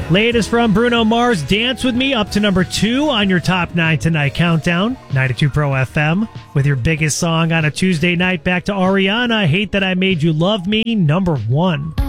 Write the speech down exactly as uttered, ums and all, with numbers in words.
Latest from Bruno Mars, Dance With Me, up to number two on your Top nine Tonight countdown. ninety-two Pro F M. With your biggest song on a Tuesday night, back to Ariana, Hate That I Made You Love Me, number one.